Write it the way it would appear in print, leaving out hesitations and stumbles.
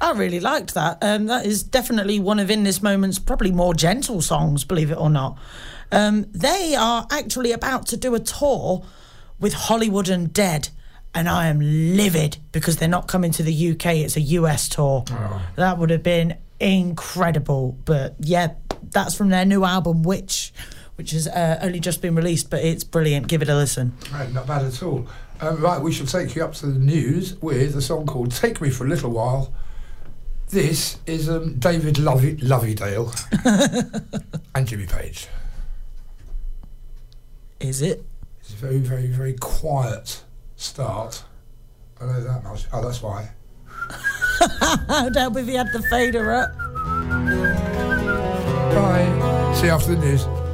I really liked that. That is definitely one of In This Moment's probably more gentle songs, believe it or not. They are actually about to do a tour with Hollywood Undead, and I am livid because they're not coming to the UK. It's a US tour. Oh. That would have been incredible. But yeah, that's from their new album, which has only just been released, but it's brilliant. Give it a listen. Right, not bad at all. Right, we shall take you up to the news with a song called Take Me For A Little While. This is David Lovydale and Jimmy Page. Is it? It's a very, very, very quiet start. I know that much. Oh, that's why. I'd help if he had the fader up. Bye. See you after the news.